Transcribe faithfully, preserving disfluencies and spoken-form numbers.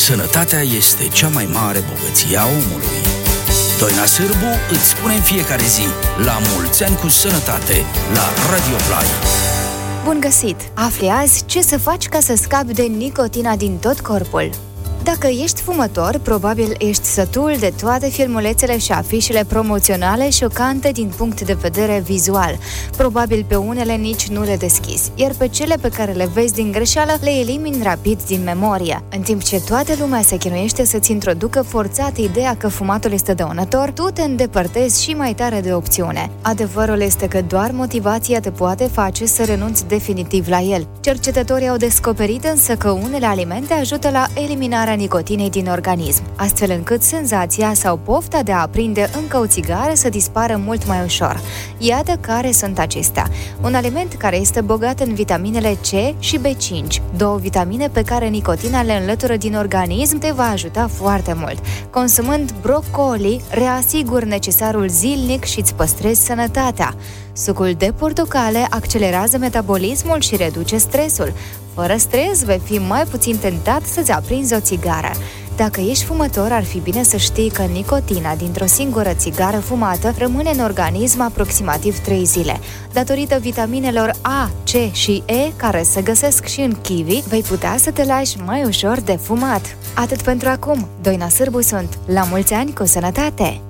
Sănătatea este cea mai mare bogăție a omului. Doina Sârbu îți spune în fiecare zi la mulți ani cu sănătate la Radio Fly. Bun găsit! Afli azi ce să faci ca să scapi de nicotina din tot corpul. Dacă ești fumător, probabil ești sătul de toate filmulețele și afișele promoționale șocante din punct de vedere vizual. Probabil pe unele nici nu le deschizi, iar pe cele pe care le vezi din greșeală le elimini rapid din memorie. În timp ce toată lumea se chinuiește să-ți introducă forțat ideea că fumatul este dăunător, tu te îndepărtezi și mai tare de opțiune. Adevărul este că doar motivația te poate face să renunți definitiv la el. Cercetătorii au descoperit însă că unele alimente ajută la eliminarea nicotinei din organism, astfel încât senzația sau pofta de a aprinde încă o țigară să dispară mult mai ușor. Iată care sunt acestea. Un aliment care este bogat în vitaminele C și B cinci, două vitamine pe care nicotina le înlătură din organism, te va ajuta foarte mult. Consumând brocoli, reasiguri necesarul zilnic și îți păstrezi sănătatea. Sucul de portocale accelerează metabolismul și reduce stresul. Fără stres, vei fi mai puțin tentat să-ți aprinzi o țigară. Dacă ești fumător, ar fi bine să știi că nicotina dintr-o singură țigară fumată rămâne în organism aproximativ trei zile. Datorită vitaminelor A, C și E, care se găsesc și în kiwi, vei putea să te lași mai ușor de fumat. Atât pentru acum. Doina Sârbu sunt. La mulți ani cu sănătate!